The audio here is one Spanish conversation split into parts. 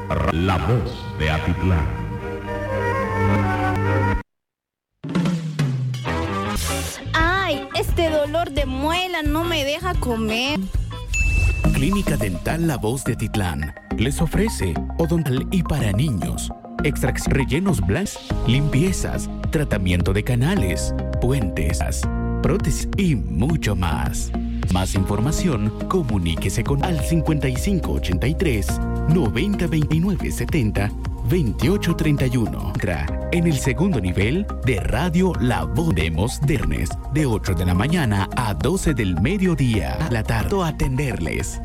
La Voz de Atitlán. Ay, este dolor de muela no me deja comer. Clínica Dental La Voz de Atitlán les ofrece odontal y para niños, extracción, rellenos blancos, limpiezas, tratamiento de canales, puentes, prótesis y mucho más. Más información, comuníquese con al 5583 9029 70 2831. Entra en el segundo nivel de Radio La Voz de Dernes, de 8 de la mañana a 12 del mediodía. La tarde a atenderles.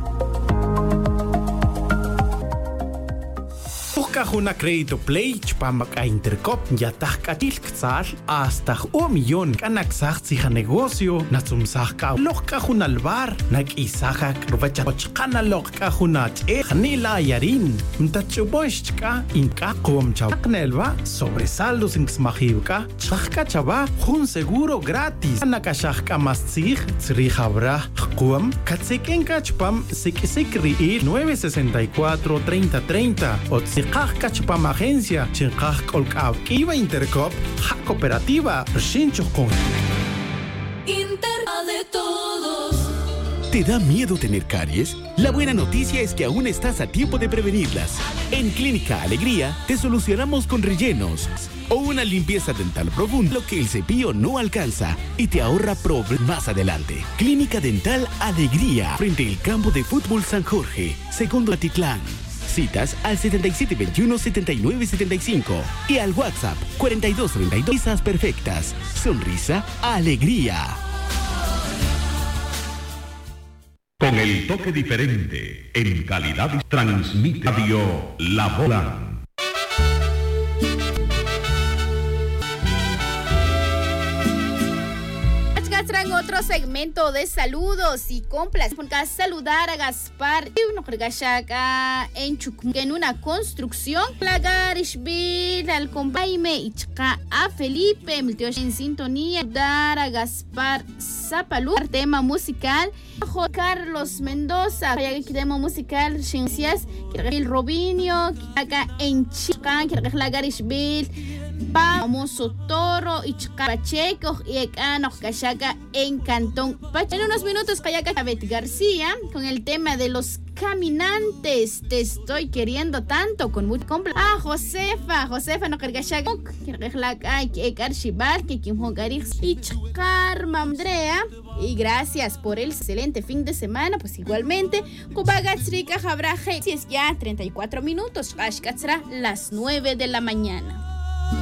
Una crédito play chpamak a intercop ya tajkatil ktsal hasta 1 millón kanak sahtsiha negocio natsumsahka lokajun albar nak isaja krovacha ochkana lokajunat nila yarin mtachuboshka inka komchaknelva sobresaldos inksmahivka chaka chava jun seguro gratis nakashaka mastsig tsrihabra qum katsekenka chpam sikri 964 3030 otsiqa Cachpam Agencia, Chincaj Colcab, Iba Intercop, Ja Cooperativa, Shincho con. Inter de todos. ¿Te da miedo tener caries? La buena noticia es que aún estás a tiempo de prevenirlas. En Clínica Alegría te solucionamos con rellenos o una limpieza dental profunda, lo que el cepillo no alcanza y te ahorra problemas más adelante. Clínica Dental Alegría, frente al campo de fútbol San Jorge, segundo Atitlán. Citas al 7721-7975 y al WhatsApp 4232. Risas perfectas. Sonrisa, alegría. Con el toque diferente, en calidad, transmite Radio La Voz. En otro segmento de saludos y compras, saludar a Gaspar en una construcción, Plagarishville, al compaime y a Felipe, en sintonía, dar a Gaspar Zapalú, tema musical, Carlos Mendoza, tema musical, Ciencias, el Robinio, acá en Chica, Plagarishville, famoso Toro y Pacheco y Ecanos Cachaca en Cantón Pacheco. En unos minutos Cayaca Abet García con el tema de los caminantes. Te estoy queriendo tanto con mucho complejo. Josefa no cargachaca que Carchival que Kimhogarix y Karma Andrea. Y gracias por el excelente fin de semana. Pues igualmente, Kubagatsrika Jabraje. Si es ya 34 minutos, Ashkatsra, las 9 de la mañana.